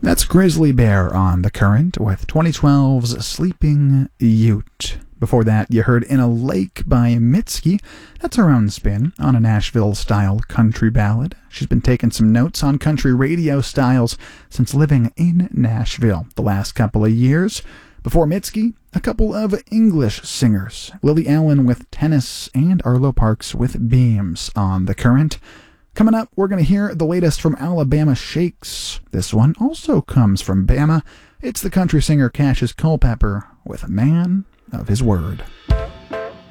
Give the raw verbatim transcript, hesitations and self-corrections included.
That's Grizzly Bear on The Current with twenty twelve's Sleeping Ute. Before that, you heard In a Lake by Mitski. That's her own spin on a Nashville-style country ballad. She's been taking some notes on country radio styles since living in Nashville the last couple of years. Before Mitski, a couple of English singers. Lily Allen with Tennis and Arlo Parks with Beams on The Current. Coming up, we're going to hear the latest from Alabama Shakes. This one also comes from Bama. It's the country singer Cassius Culpepper with A Man of His Word.